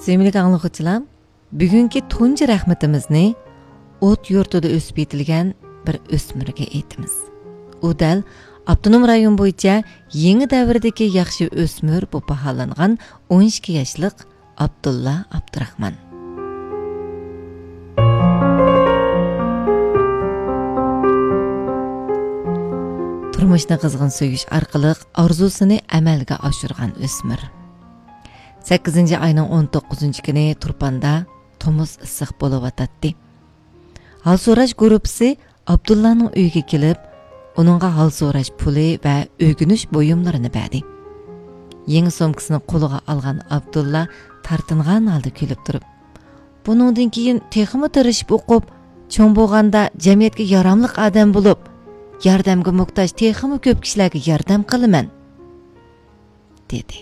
Sevimli anlıqçılar, bugünkü tunji rahmetimizni o't yurtida o'sib yetilgan bir o'smirga aytamiz. U dal Abdunum rayon bo'yicha yangi davrdagi yaxshi o'smir bu baholangan 12 yoshlik Abdulla Abdurahman. Turmushni qizg'in so'yish orqali orzusini amalga oshirgan o'smir. 8 ayning 19 kuni Turpanda tomuz issiq bo'lib o'tdi. Hal so'rash guruhi Abdullaning uyiga kelib, uningga hal so'rash puli va o'g'inish buyumlarini berdi. Yangi somkasini qo'liga olgan Abdulla tartingan holda kulib turib, buningdan keyin texmi tirishib o'qib, cho'ng bo'lganda jamiyatga yaramli odam bo'lib, yordamga muhtoj texmi ko'p kishilarga yordam qilaman, dedi.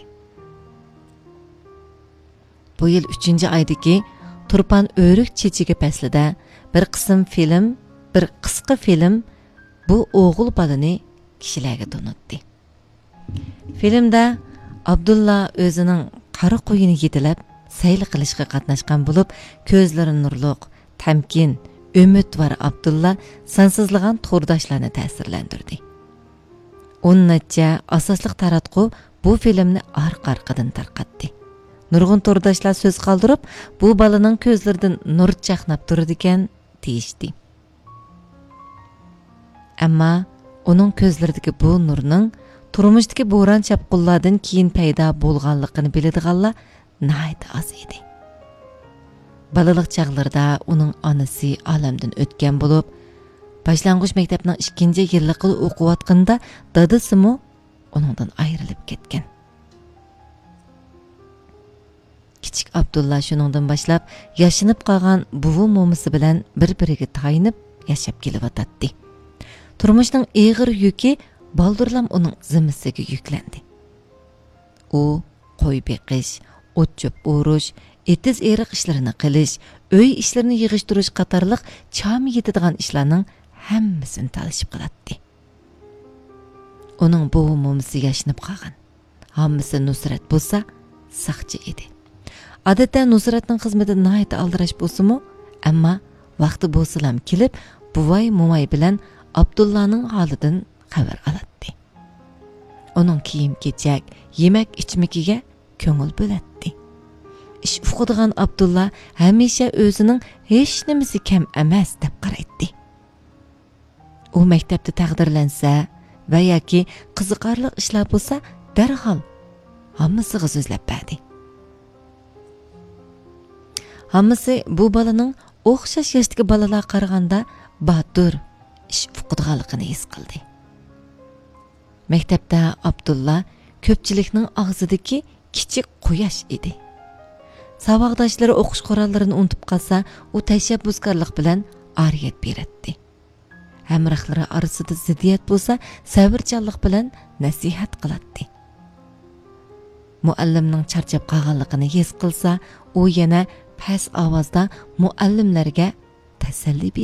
Bu yil 3-oydagi Turpan o'rik chechigi faslida bir qisqa film bu o'g'il balani kishilarga donatdi. Filmda Abdulla o'zining qari qo'yini yetilab, sayl qilishga qatnashgan bo'lib, ko'zlari nurliq, tamkin, umidvor Abdulla sansizlagan to'rdoshlarni ta'sirlantirdi. 10 necha asosli taratqu bu filmni orqa-orqadan tarqatdi. Nurg'un to'rdoshlar so'z qoldirib, bu balaning ko'zlaridan nur chaqnab turdi ekan, deyishdi. Ammo uning ko'zlaridagi bu nurning turmushdagi bo'ron chapqullardan keyin paydo bo'lganligini biladiganlar nayt oz edi. Balalik chaqlarida uning onasi olamdan o'tgan bo'lib, boshlang'ich maktabning 2-yilligida o'qiyotganda dadasimi uningdan ayrilib ketgan. Kichik Abdulla shuningdan boshlab yashinib qolgan buvi momisi bilan bir-biriga tayinib yashab kelyotdi. Turmushning og'ir yuki baldurlam uning zimmasiga yuklandi. U qo'y beqish, o't-cho'p o'rish, etiz eriq ishlarini qilish, uy ishlarini yig'ishtirish qatorliq chami yetadigan ishlarning hammasini talashib qiladi. Uning buvi momisi yashinib qolgan. Hammasi Nusrat bo'lsa, saqchi edi. Odatda Nusratning xizmati nihoyat aldirash bo'lsa-mu, ammo vaqti bo'lsa-lam kelib, buvay mo'may bilan Abdullaning holidan xabar oladi. Uning kiyim-kechak, yemak-ichmakiga ko'ngil bo'ladi. Ish uqadigan Abdulla hamisha o'zining hech nimasi kam emas deb qaraydi. U maktabda taqdirlansa va yoki qiziqarli ishlar bo'lsa, darhol hammasiga so'zlab berdi. Hammasi bu balaning o'xshash yoshdagi balalar qaraganda batur ish uqadiganligini his qildi. Maktabda Abdulla ko'pchilikning og'zidagi kichik quyosh edi. Saboqdoshlari o'qish qurollarini unutib qolsa, u tashabbuskorlik bilan ariyat beradi. Hamrohlari orasida ziddiyat bo'lsa, sabrchanlik bilan nasihat qiladi. Muallimning charchab qolganligini his qilsa, u yana past ovozda muallimlarga tasalli